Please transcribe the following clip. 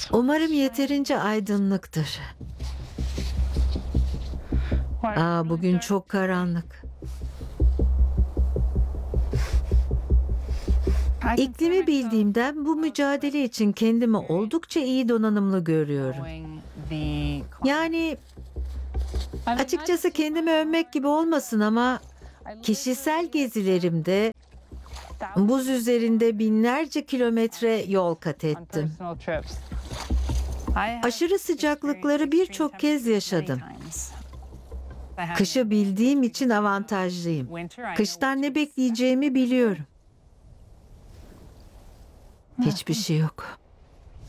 Umarım yeterince aydınlıktır. Bugün çok karanlık. İklimi bildiğimden bu mücadele için kendimi oldukça iyi donanımlı görüyorum. Yani açıkçası kendimi övmek gibi olmasın ama kişisel gezilerimde buz üzerinde binlerce kilometre yol kat ettim. Aşırı sıcaklıkları birçok kez yaşadım. Kışı bildiğim için avantajlıyım. Kıştan ne bekleyeceğimi biliyorum. Hiçbir şey yok.